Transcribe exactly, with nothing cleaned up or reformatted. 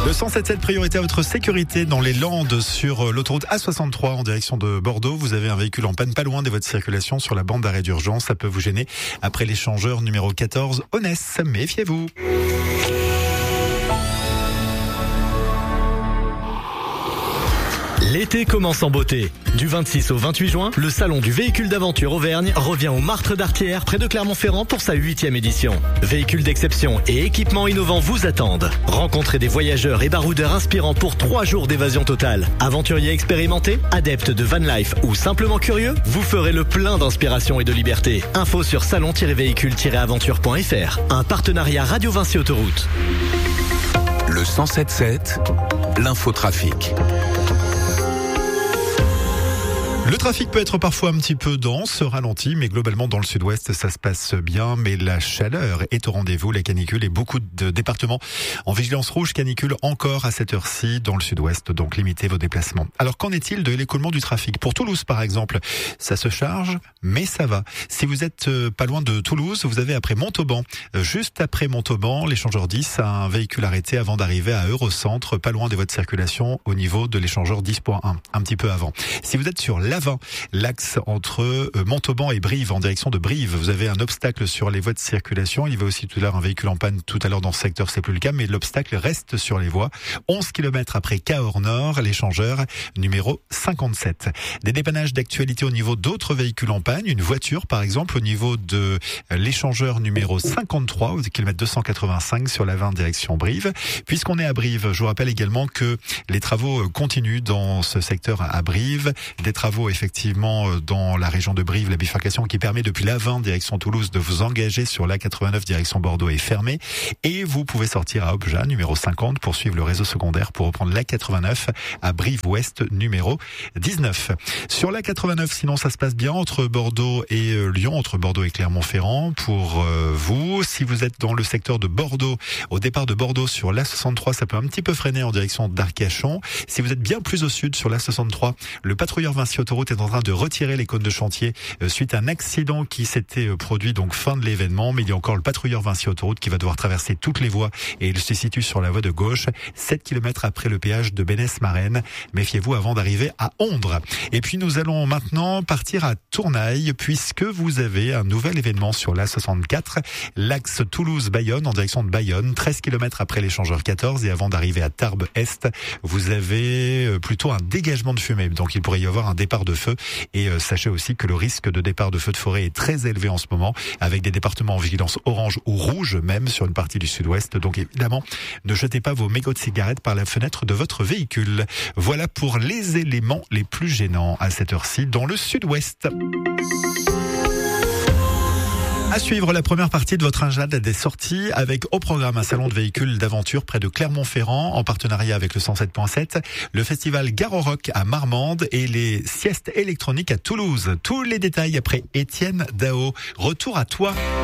Le cent sept sept, priorité à votre sécurité dans les Landes sur l'autoroute A soixante-trois en direction de Bordeaux. Vous avez un véhicule en panne pas loin de votre circulation sur la bande d'arrêt d'urgence. Ça peut vous gêner après l'échangeur numéro quatorze Onès. Méfiez-vous. L'été commence en beauté. Du vingt-six au vingt-huit juin, le salon du véhicule d'aventure Auvergne revient au Martre d'Artière près de Clermont-Ferrand pour sa huitième édition. Véhicules d'exception et équipements innovants vous attendent. Rencontrez des voyageurs et baroudeurs inspirants pour trois jours d'évasion totale. Aventuriers expérimentés, adeptes de van life ou simplement curieux, vous ferez le plein d'inspiration et de liberté. Info sur salon tiret véhicule tiret aventure point f r. Un partenariat Radio Vinci Autoroute. Le cent sept sept, l'infotrafic. Le trafic peut être parfois un petit peu dense, ralenti, mais globalement dans le sud-ouest ça se passe bien, mais la chaleur est au rendez-vous, la canicule et beaucoup de départements en vigilance rouge canicule encore à cette heure-ci dans le sud-ouest, donc limitez vos déplacements. Alors qu'en est-il de l'écoulement du trafic? Pour Toulouse par exemple, ça se charge, mais ça va. Si vous êtes pas loin de Toulouse, vous avez après Montauban, juste après Montauban, l'échangeur dix a un véhicule arrêté avant d'arriver à Eurocentre, pas loin de votre circulation au niveau de l'échangeur dix point un, un petit peu avant. Si vous êtes sur l'avant, l'axe entre Montauban et Brive en direction de Brive, vous avez un obstacle sur les voies de circulation. Il y avait aussi tout à l'heure un véhicule en panne tout à l'heure dans ce secteur, c'est plus le cas, mais l'obstacle reste sur les voies. onze kilomètres après Cahors Nord, l'échangeur numéro cinquante-sept. Des dépannages d'actualité au niveau d'autres véhicules en panne, une voiture par exemple au niveau de l'échangeur numéro cinquante-trois au kilomètre deux cent quatre-vingt-cinq sur la vingt direction Brive. Puisqu'on est à Brive, je vous rappelle également que les travaux continuent dans ce secteur à Brive, des travaux effectivement dans la région de Brive, la bifurcation qui permet depuis la vingt direction Toulouse de vous engager sur l'A quatre-vingt-neuf direction Bordeaux est fermée et vous pouvez sortir à Obja numéro cinquante pour suivre le réseau secondaire pour reprendre l'A quatre-vingt-neuf à Brive-Ouest numéro dix-neuf. Sur l'A quatre-vingt-neuf, sinon ça se passe bien entre Bordeaux et Lyon, entre Bordeaux et Clermont-Ferrand pour euh, vous. Si vous êtes dans le secteur de Bordeaux, au départ de Bordeaux sur l'A soixante-trois, ça peut un petit peu freiner en direction d'Arcachon. Si vous êtes bien plus au sud sur l'A soixante-trois, le patrouilleur Vinci Autoroute est en train de retirer les cônes de chantier suite à un accident qui s'était produit donc fin de l'événement, mais il y a encore le patrouilleur Vinci Autoroute qui va devoir traverser toutes les voies et il se situe sur la voie de gauche, sept kilomètres après le péage de Bénesse-Marraine. Méfiez-vous avant d'arriver à Ondres. Et puis nous allons maintenant partir à Tournaille puisque vous avez un nouvel événement sur l'A soixante-quatre, l'axe Toulouse-Bayonne en direction de Bayonne, treize kilomètres après l'échangeur quatorze et avant d'arriver à Tarbes-Est, vous avez plutôt un dégagement de fumée, donc il pourrait y avoir un départ de feu et euh, sachez aussi que le risque de départ de feu de forêt est très élevé en ce moment avec des départements en vigilance orange ou rouge même sur une partie du sud-ouest, donc évidemment ne jetez pas vos mégots de cigarettes par la fenêtre de votre véhicule. Voilà pour les éléments les plus gênants à cette heure-ci dans le sud-ouest. À suivre la première partie de votre agenda des sorties avec au programme un salon de véhicules d'aventure près de Clermont-Ferrand en partenariat avec le cent sept point sept, le festival Garo Rock à Marmande et les siestes électroniques à Toulouse. Tous les détails après Étienne Dao. Retour à toi.